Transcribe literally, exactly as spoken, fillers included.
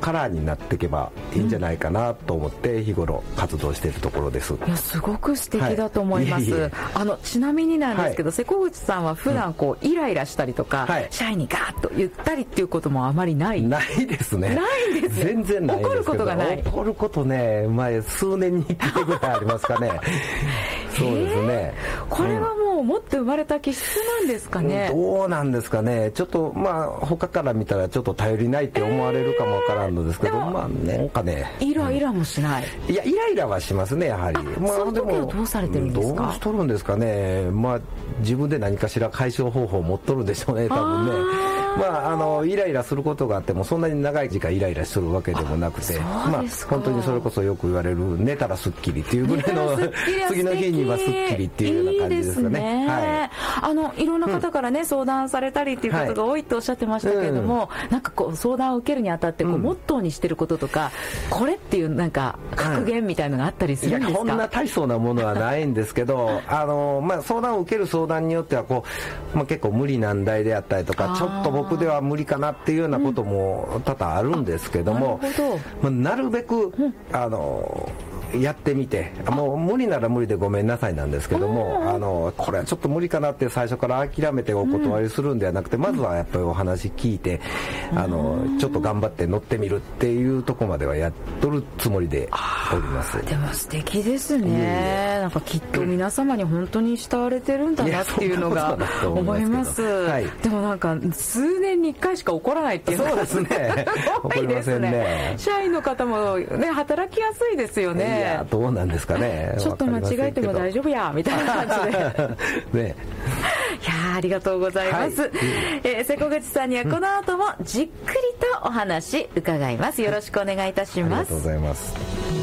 カラーになっていけばいいんじゃないかなと思って日頃活動しているところです。 いやすごく素敵だと思います、はい、いえいえあのちなみになんですけど、はい、瀬古口さんは普段こうイライラしたりとか、はい、社員にガーッと言ったりっていうこともあまりないないですね。 ないです全然ないですけど、 怒ることがない。 怒ることね、前数年にいっかいぐらいありますかねそうですね、 これはもう持って生まれた気質なんですかね、 うん、どうなんですかね。ちょっとまあ他から見たらちょっと頼りないって思われるかもわからんのですけど、えー、まあなんかねイライラもしない、 うん、いやイライラはしますねやはり。 まあ、その時はどうされてるんですか。 どうしとるんですかね。まあ自分で何かしら解消方法を持っとるでしょうね多分ね。まあ、あのイライラすることがあってもそんなに長い時間イライラするわけでもなくて、まあ、本当にそれこそよく言われる寝たらすっきりっていうぐらいの次の日にはすっきりっていうような感じですかね。いいですね、はい、 あのいろんな方からね、うん、相談されたりっていうことが多いとおっしゃってましたけれども、はいうん、なんかこう相談を受けるにあたってこう、うん、モットーにしてることとかこれっていうなんか格言みたいなのがあったりするんですか。 いやこんな大層なものはないんですけどあの、まあ、相談を受ける相談によってはこう、まあ、結構無理難題であったりとかちょっと僕では無理かなっていうようなことも多々あるんですけども、 うん、なるほど、 まあ、なるべく、うん、あのやってみてもう無理なら無理でごめんなさいなんですけども、あのこれはちょっと無理かなって最初から諦めてお断りするんではなくて、うん、まずはやっぱりお話聞いて、うん、あのちょっと頑張って乗ってみるっていうところまではやっとるつもりでおります。 でも素敵ですね、うん、なんかきっと皆様に本当に慕われてるんだなっていうのが思います。はい、でもなんか数年にいっかいしか起こらないっていうのはそうですね多いですね。社員の方もね働きやすいですよね。 いやどうなんですかね。 ちょっと間違えても大丈夫やみたいな感じでね、いやありがとうございます、はい、えー、瀬古口さんにはこの後もじっくりとお話伺います。よろしくお願いいたします。 ありがとうございます。